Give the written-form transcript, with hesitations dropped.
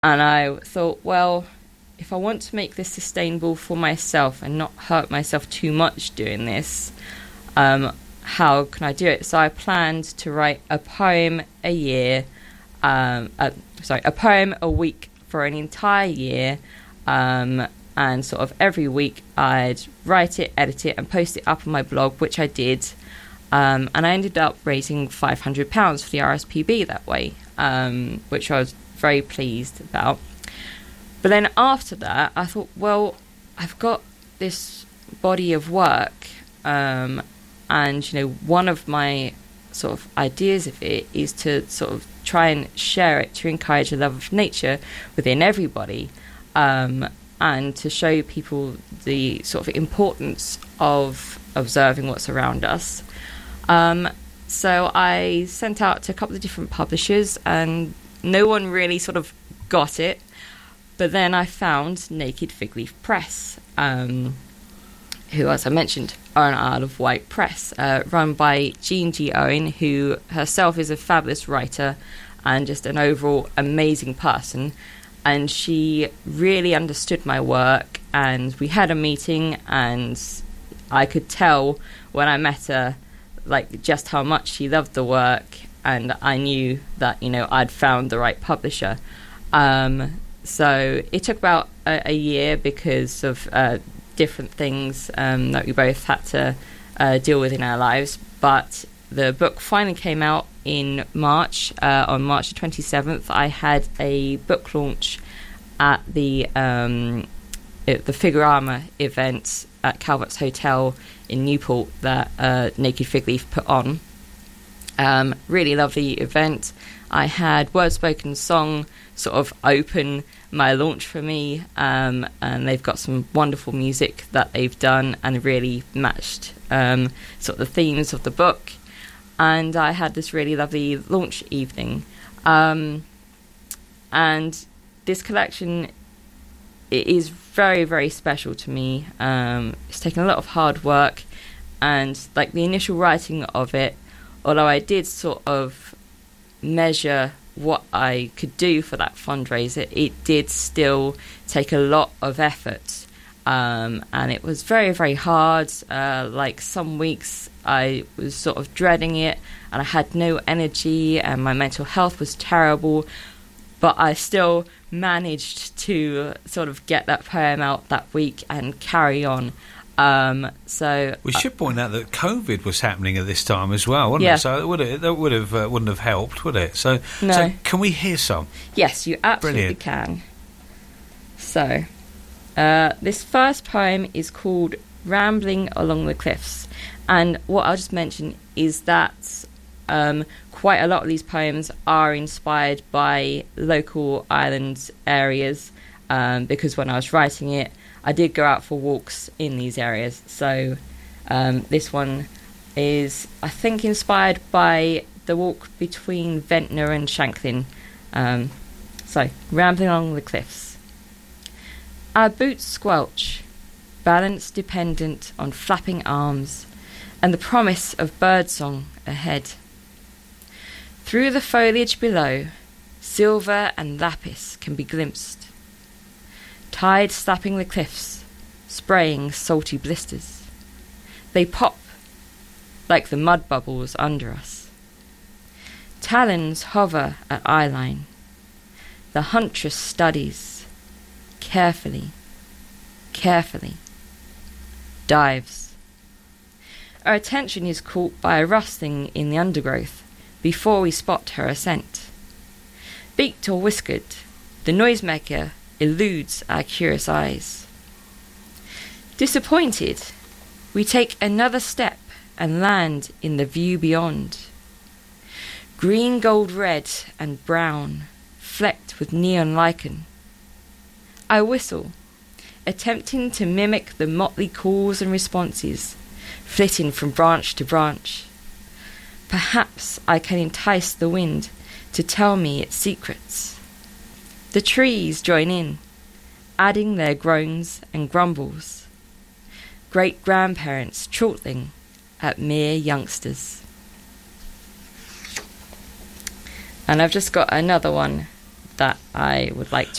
And I thought, well, if I want to make this sustainable for myself and not hurt myself too much doing this, how can I do it? So I planned to write a poem a year, a poem a week for an entire year, and sort of every week I'd write it, edit it, and post it up on my blog, which I did. And I ended up raising £500 for the RSPB that way, which I was very pleased about. But then after that, I thought, well, I've got this body of work, and, one of my sort of ideas of it is to sort of try and share it to encourage a love of nature within everybody, and to show people the sort of importance of observing what's around us. So I sent out to a couple of different publishers, and no one really sort of got it. But then I found Naked Fig Leaf Press, who, as I mentioned, are an Isle of Wight press, run by Jean G. Owen, who herself is a fabulous writer and just an overall amazing person. And she really understood my work, and we had a meeting, and I could tell when I met her, like, just how much she loved the work, and I knew that, I'd found the right publisher. So it took about a year because of different things that we both had to deal with in our lives. But the book finally came out in March. On March the 27th, I had a book launch at the Figurama event at Calvert's Hotel in Newport that Naked Fig Leaf put on. Really lovely event. I had Word Spoken Song sort of open my launch for me, and they've got some wonderful music that they've done and really matched sort of the themes of the book. And I had this really lovely launch evening. And this collection, it is very, very special to me. It's taken a lot of hard work, and like the initial writing of it, although I did sort of measure what I could do for that fundraiser, it did still take a lot of effort, and it was very, very hard. Like some weeks I was sort of dreading it, and I had no energy, and my mental health was terrible, but I still managed to sort of get that poem out that week and carry on. So we should point out that COVID was happening at this time as well, wasn't yeah. it? So wouldn't have helped, would it? So, no. So can we hear some? Yes, you absolutely can. So, this first poem is called Rambling Along the Cliffs, and what I'll just mention is that quite a lot of these poems are inspired by local island areas, because when I was writing it, I did go out for walks in these areas. So this one is, I think, inspired by the walk between Ventnor and Shanklin. So, Rambling Along the Cliffs. Our boots squelch, balance dependent on flapping arms and the promise of birdsong ahead. Through the foliage below, silver and lapis can be glimpsed. Tide slapping the cliffs, spraying salty blisters. They pop like the mud bubbles under us. Talons hover at eyeline. The huntress studies, carefully, carefully, dives. Our attention is caught by a rustling in the undergrowth before we spot her ascent. Beaked or whiskered, the noisemaker eludes our curious eyes. Disappointed, we take another step and land in the view beyond. Green, gold, red, and brown, flecked with neon lichen. I whistle, attempting to mimic the motley calls and responses, flitting from branch to branch. Perhaps I can entice the wind to tell me its secrets. The trees join in, adding their groans and grumbles. Great-grandparents chortling at mere youngsters. And I've just got another one that I would like